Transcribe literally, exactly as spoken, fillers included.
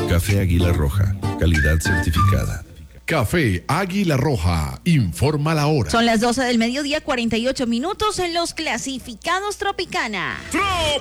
Café Águila Roja, calidad certificada. Café Águila Roja, informa la hora. Son las doce del mediodía, cuarenta y ocho minutos en los clasificados Tropicana.